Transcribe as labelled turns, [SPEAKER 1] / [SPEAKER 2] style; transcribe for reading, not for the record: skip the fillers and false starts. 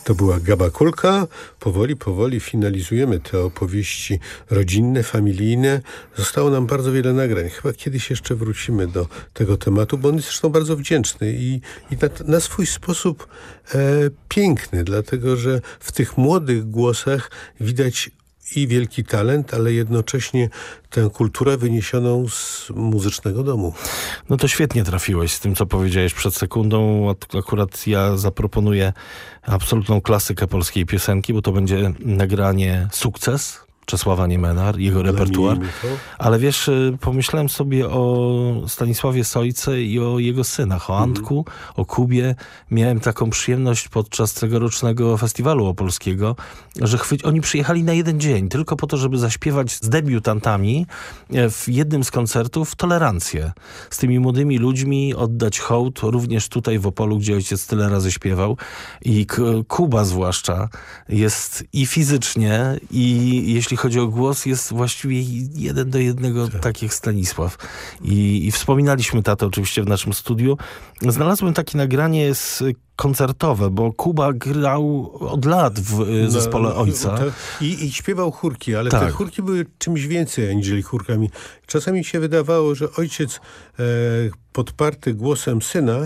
[SPEAKER 1] To była Gaba Kulka. Powoli finalizujemy te opowieści rodzinne, familijne. Zostało nam bardzo wiele nagrań. Chyba kiedyś jeszcze wrócimy do tego tematu, bo on jest zresztą bardzo wdzięczny i na swój sposób piękny, dlatego że w tych młodych głosach widać i wielki talent, ale jednocześnie tę kulturę wyniesioną z muzycznego domu.
[SPEAKER 2] No to świetnie trafiłeś z tym, co powiedziałeś przed sekundą. Akurat ja zaproponuję absolutną klasykę polskiej piosenki, bo to będzie nagranie Sukces Czesława Niemenar, jego repertuar. Ale wiesz, pomyślałem sobie o Stanisławie Sojce i o jego synach, o Antku, o Kubie. Miałem taką przyjemność podczas tegorocznego festiwalu opolskiego, że oni przyjechali na jeden dzień, tylko po to, żeby zaśpiewać z debiutantami w jednym z koncertów Tolerancję. Z tymi młodymi ludźmi oddać hołd, również tutaj w Opolu, gdzie ojciec tyle razy śpiewał. I Kuba zwłaszcza jest i fizycznie, i jeśli chodzi o głos, jest właściwie 1:1, tak jak Stanisław. I wspominaliśmy tato oczywiście w naszym studiu. Znalazłem takie nagranie koncertowe, bo Kuba grał od lat w zespole ojca.
[SPEAKER 1] I śpiewał chórki, ale
[SPEAKER 2] tak.
[SPEAKER 1] Te chórki były czymś więcej aniżeli chórkami. Czasami się wydawało, że ojciec podparty głosem syna